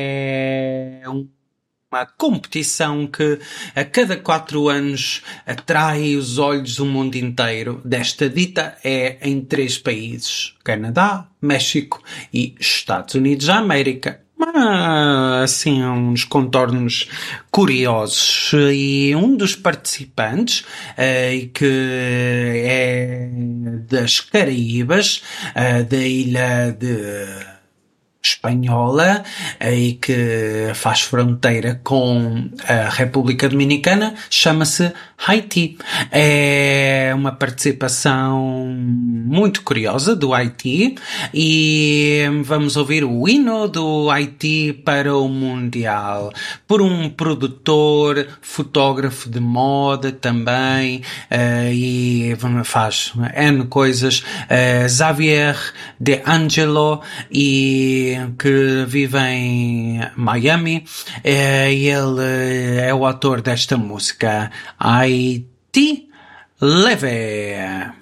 uma competição que a cada 4 anos atrai os olhos do mundo inteiro. Desta dita é em 3 países: Canadá, México e Estados Unidos da América. Assim, uns contornos curiosos. E um dos participantes, que é das Caraíbas, da ilha de Espanhola, e que faz fronteira com a República Dominicana, chama-se Haiti. É uma participação muito curiosa do Haiti e vamos ouvir o hino do Haiti para o Mundial, por um produtor, fotógrafo de moda também, e faz N coisas, Xavier De Angelo, e que vive em Miami. Ele é o autor desta música, Haiti Leve.